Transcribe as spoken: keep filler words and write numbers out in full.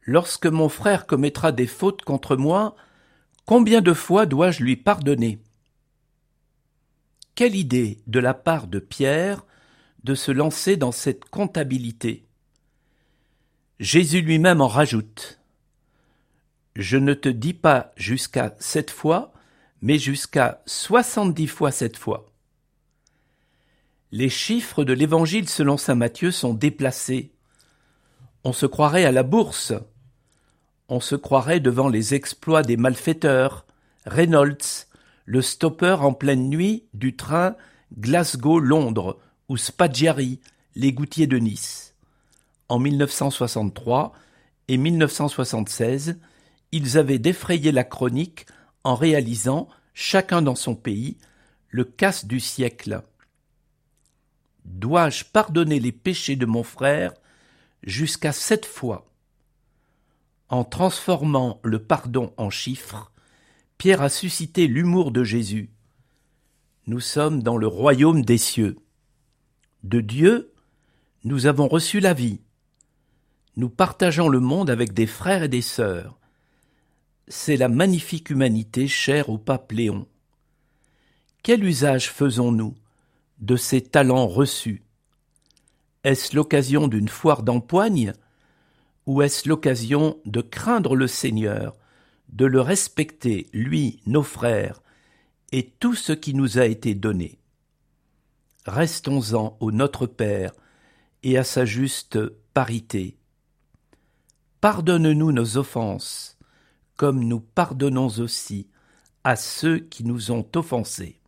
Lorsque mon frère commettra des fautes contre moi, combien de fois dois-je lui pardonner ? Quelle idée de la part de Pierre de se lancer dans cette comptabilité. Jésus lui-même en rajoute. Je ne te dis pas jusqu'à sept fois, mais jusqu'à soixante-dix fois sept fois. Les chiffres de l'évangile selon saint Matthieu sont déplacés. On se croirait à la bourse. On se croirait devant les exploits des malfaiteurs, Reynolds, le stoppeur en pleine nuit du train Glasgow-Londres, ou Spaggiari, l'égoutier de Nice. En mille neuf cent soixante-trois et mille neuf cent soixante-seize, ils avaient défrayé la chronique en réalisant, chacun dans son pays, le casse du siècle. Dois-je pardonner les péchés de mon frère jusqu'à sept fois ? En transformant le pardon en chiffres, Pierre a suscité l'humour de Jésus. Nous sommes dans le royaume des cieux. De Dieu, nous avons reçu la vie. Nous partageons le monde avec des frères et des sœurs. C'est la magnifique humanité chère au pape Léon. Quel usage faisons-nous de ces talents reçus ? Est-ce l'occasion d'une foire d'empoigne ou est-ce l'occasion de craindre le Seigneur, de le respecter, lui, nos frères, et tout ce qui nous a été donné ? Restons-en au Notre Père et à sa juste parité. Pardonne-nous nos offenses, comme nous pardonnons aussi à ceux qui nous ont offensés.